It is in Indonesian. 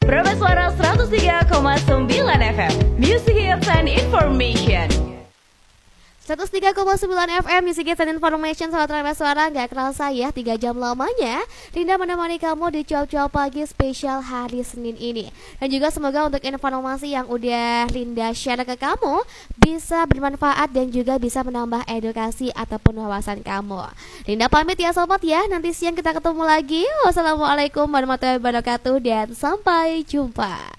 Berapa Suara 103,9 FM, Music Hits and Information. 103,9 FM Music Hits and Information. Sahabat Rema Suara, gak kerasa ya 3 jam lamanya Linda menemani kamu di Cuap-Cuap Pagi spesial hari Senin ini. Dan juga semoga untuk informasi yang udah Linda share ke kamu bisa bermanfaat dan juga bisa menambah edukasi ataupun wawasan kamu. Linda pamit ya sobat ya, nanti siang kita ketemu lagi. Wassalamualaikum warahmatullahi wabarakatuh dan sampai jumpa.